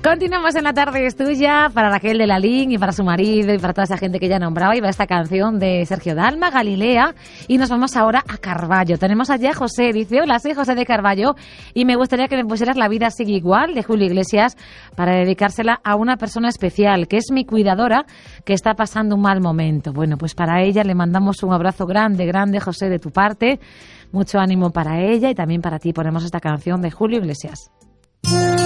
Continuamos en La Tarde es Tuya para Raquel de Lalín y para su marido y para toda esa gente que ya nombraba. Y va esta canción de Sergio Dalma, Galilea. Y nos vamos ahora a Carballo. Tenemos allá a José. Dice: hola, soy José de Carballo y me gustaría que me pusieras La vida sigue igual de Julio Iglesias para dedicársela a una persona especial, que es mi cuidadora, que está pasando un mal momento. Bueno, pues para ella le mandamos un abrazo grande, grande, José, de tu parte. Mucho ánimo para ella y también para ti. Ponemos esta canción de Julio Iglesias.